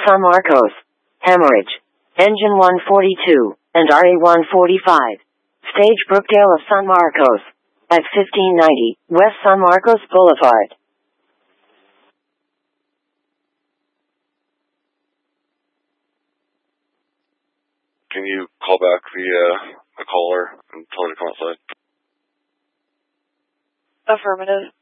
San Marcos. Hemorrhage. Engine 142 and RE 145. Stage Brookdale of San Marcos. At 1590 West San Marcos Boulevard. Can you call back the caller and tell her to come outside? Affirmative.